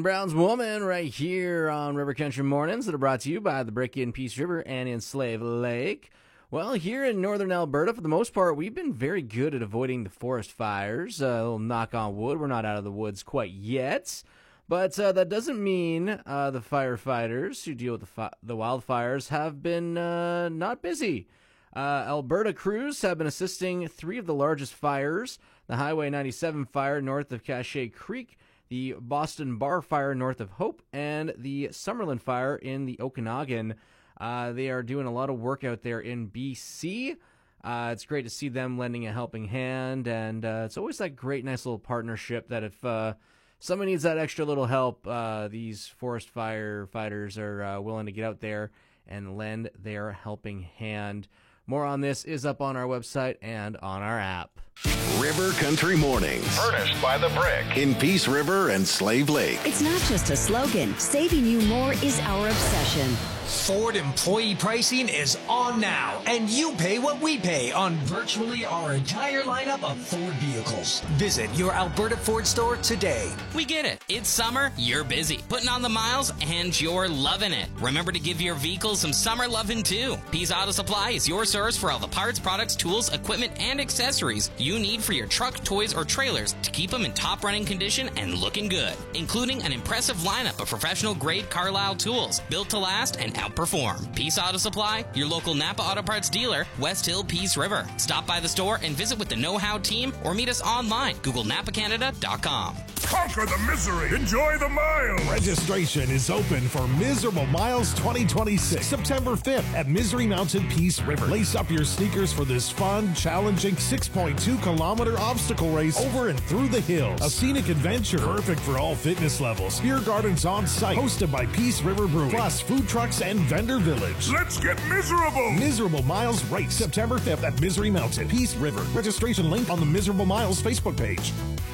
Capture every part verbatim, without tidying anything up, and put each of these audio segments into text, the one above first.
Brown's Woman right here on River Country Mornings that are brought to you by the Brick in Peace River and in Slave Lake. Well, here in northern Alberta, for the most part, we've been very good at avoiding the forest fires. Uh, a little knock on wood, we're not out of the woods quite yet. But uh, that doesn't mean uh, the firefighters who deal with the, fi- the wildfires have been uh, not busy. Uh, Alberta crews have been assisting three of the largest fires: the Highway ninety-seven fire north of Cachet Creek, the Boston Bar fire north of Hope, and the Summerlin fire in the Okanagan. Uh, they are doing a lot of work out there in B C. Uh, it's great to see them lending a helping hand, and uh, it's always that great, nice little partnership that if uh, someone needs that extra little help, uh, these forest firefighters are uh, willing to get out there and lend their helping hand. More on this is up on our website and on our app. River Country Mornings. Furnished by The Brick. In Peace River and Slave Lake. It's not just a slogan. Saving you more is our obsession. Ford employee pricing is on now, and you pay what we pay on virtually our entire lineup of Ford vehicles. Visit your Alberta Ford store today. We get it. It's summer, you're busy, putting on the miles, and you're loving it. Remember to give your vehicle some summer loving too. Pease Auto Supply is your source for all the parts, products, tools, equipment, and accessories you need for your truck, toys, or trailers to keep them in top running condition and looking good, including an impressive lineup of professional grade Carlisle tools built to last and outperform. Peace Auto Supply, your local Napa Auto Parts dealer, West Hill, Peace River. Stop by the store and visit with the know-how team, or meet us online. Google Napa Canada dot com. Conquer the misery. Enjoy the miles. Registration is open for Miserable Miles twenty twenty-six, September fifth at Misery Mountain Peace River. Lace up your sneakers for this fun, challenging six point two kilometer obstacle race over and through the hills. A scenic adventure perfect for all fitness levels. Beer gardens on site, hosted by Peace River Brewing, plus food trucks and vendor village. Let's get miserable. Miserable Miles Race, September fifth at Misery Mountain Peace River. Registration link on the Miserable Miles Facebook page.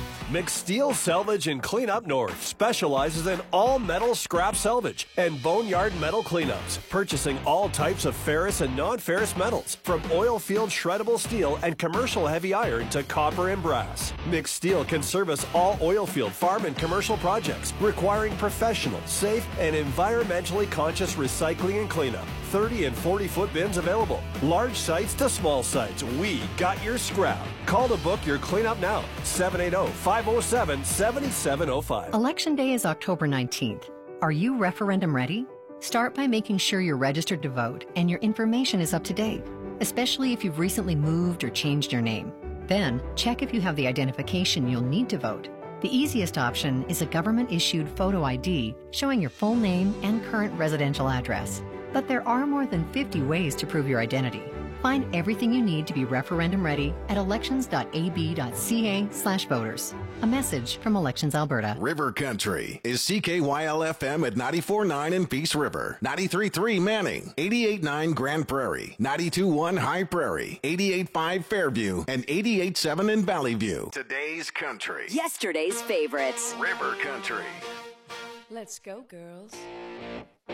McSteel Salvage and Cleanup North specializes in all metal scrap salvage and boneyard metal cleanups, purchasing all types of ferrous and non-ferrous metals, from oil field shreddable steel and commercial heavy iron to copper and brass. McSteel can service all oil field, farm, and commercial projects requiring professional, safe, and environmentally conscious recycling and cleanup. thirty and forty foot bins available. Large sites to small sites, we got your scrap. Call to book your cleanup now. seven eight zero, five zero seven, seven seven zero five. Election Day is October nineteenth. Are you referendum ready? Start by making sure you're registered to vote and your information is up to date, especially if you've recently moved or changed your name. Then, check if you have the identification you'll need to vote. The easiest option is a government-issued photo I D showing your full name and current residential address. But there are more than fifty ways to prove your identity. Find everything you need to be referendum ready at elections dot a b dot c a slash voters. A message from Elections Alberta. River Country is C K Y L F M at ninety-four point nine in Peace River, ninety-three point three Manning, eighty-eight point nine Grand Prairie, ninety-two point one High Prairie, eighty-eight point five Fairview, and eighty-eight point seven in Valley View. Today's country. Yesterday's favorites. River Country. Let's go, girls.